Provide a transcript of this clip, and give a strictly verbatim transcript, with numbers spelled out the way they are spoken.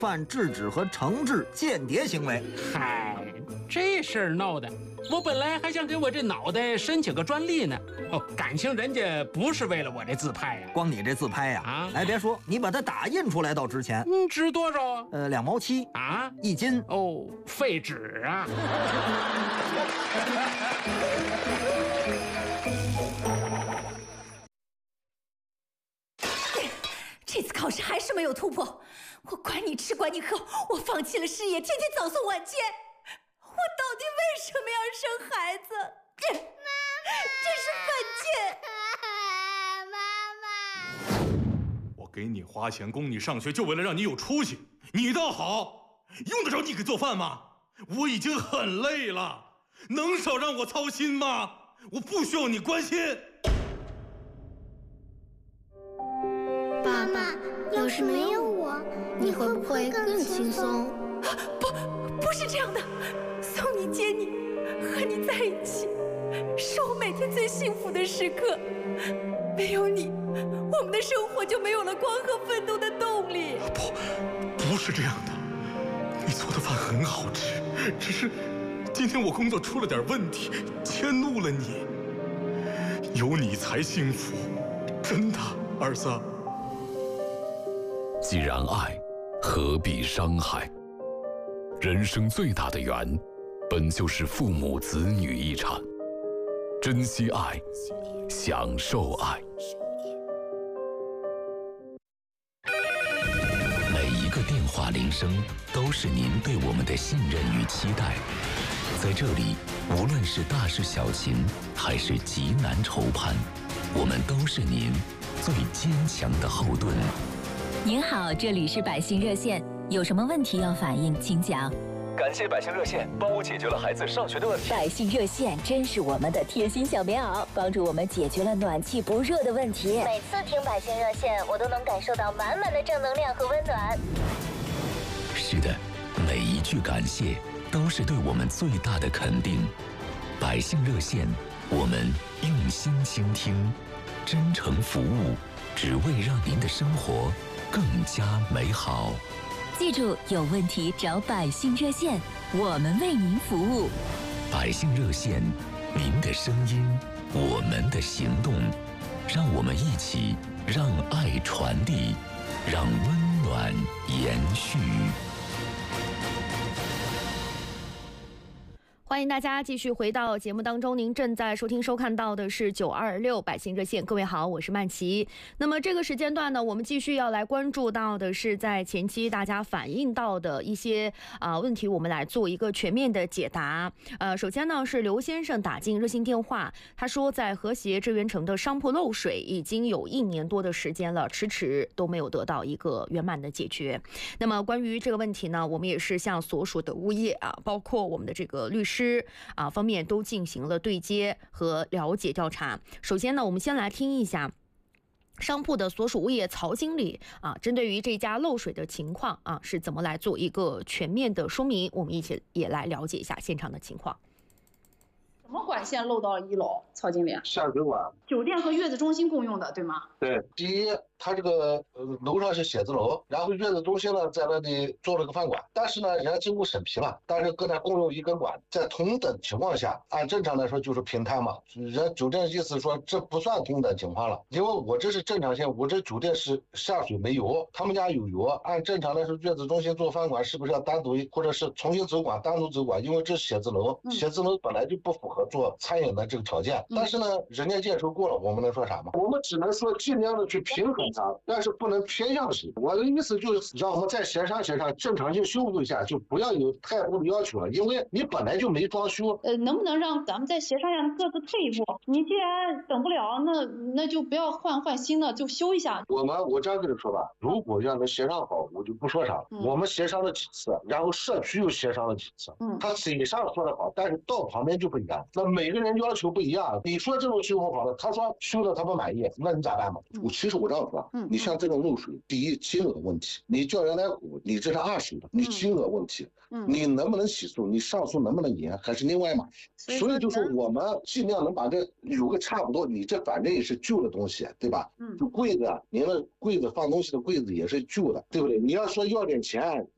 犯制止和惩治间谍行为。 嗨，这事儿闹的，我本来还想给我这脑袋申请个专利呢。哦，感情人家不是为了我这自拍呀、啊， 光你这自拍呀、啊，啊，哎，别说，你把它打印出来倒值钱。 嗯，值多少啊？ 呃，两毛七啊， 一斤。 哦，废纸啊。 这次考试还是没有突破，我管你吃管你喝，我放弃了事业，天天早送晚接。我到底为什么要生孩子？这这是犯贱！妈妈，我给你花钱供你上学，就为了让你有出息。你倒好，用得着你给做饭吗？我已经很累了，能少让我操心吗？我不需要你关心。 爸爸，要是没有我，你会不会更轻松？ 不，不是这样的。送你接你，和你在一起，是我每天最幸福的时刻。没有你，我们的生活就没有了光和奋斗的动力。 不，不是这样的。你做的饭很好吃，只是今天我工作出了点问题，迁怒了你。有你才幸福，真的，儿子。 既然爱，何必伤害？人生最大的缘，本就是父母子女一场。珍惜爱，享受爱。每一个电话铃声，都是您对我们的信任与期待。在这里，无论是大事小情，还是急难愁盼，我们都是您最坚强的后盾。 您好，这里是百姓热线，有什么问题要反映，请讲。 感谢百姓热线帮我解决了孩子上学的问题。 百姓热线真是我们的贴心小棉袄，帮助我们解决了暖气不热的问题。 每次听百姓热线，我都能感受到满满的正能量和温暖。 是的，每一句感谢都是对我们最大的肯定。百姓热线，我们用心倾听，真诚服务，只为让您的生活更加美好。 记住，有问题找百姓热线，我们为您服务。 百姓热线，您的声音，我们的行动，让我们一起让爱传递，让温暖延续。 欢迎大家继续回到节目当中，您正在收听收看到的是九二六百姓热线。各位好，我是曼琪。那么这个时间段呢，我们继续要来关注到的是在前期大家反映到的一些啊、呃、问题，我们来做一个全面的解答。呃，首先呢是刘先生打进热线电话，他说在和谐致源城的商铺漏水已经有一年多的时间了，迟迟都没有得到一个圆满的解决。那么关于这个问题呢，我们也是向所属的物业啊，包括我们的这个律师啊方面都进行了对接和了解调查。首先呢，我们先来听一下商铺的所属物业曹经理啊，针对于这家漏水的情况啊，是怎么来做一个全面的说明？我们一起也来了解一下现场的情况。 什么管线漏到了一楼？曹经理， 下水管， 酒店和月子中心共用的，对吗？ 对，第一，它这个呃楼上是写字楼，然后月子中心呢在那里做了个饭馆，但是呢，人家经过审批了，但是跟他共用一根管，在同等情况下，按正常来说就是平摊嘛。人家酒店意思说这不算同等情况了，因为我这是正常线，我这酒店是下水没油，他们家有油，按正常来说月子中心做饭馆是不是要单独或者是重新走管，单独走管？因为这是写字楼， 嗯、 写字楼本来就不符合做餐饮的这个条件， 嗯、 但是呢，人家验收过了，我们能说啥吗？我们只能说尽量的去平衡它，但是不能偏向谁。我的意思就是让我们再协商协商，正常性修复一下，就不要有太多的要求了，因为你本来就没装修。 呃，能不能让咱们再协商一下，各自退一步？你既然等不了，那那就不要换换新的，就修一下。 我们我这样跟你说吧，如果要能协商好，我就不说啥了。嗯、我们协商了几次，然后社区又协商了几次，嗯，他嘴上说的好，但是到旁边就不一样。那每个人要求不一样，你说这种修复好了，他说修的他不满意，那你咋办嘛？ 嗯、 我其实我这样说，嗯，你像这种漏水，第一金额问题，你叫人来补，你这是二手的，你金额问题，嗯，你能不能起诉，你上诉能不能赢，还是另外嘛？所以, 所以就是我们尽量能把这有个差不多，你这反正也是旧的东西，对吧？嗯，就柜子，您的柜子放东西的柜子也是旧的，对不对？你要说要点钱，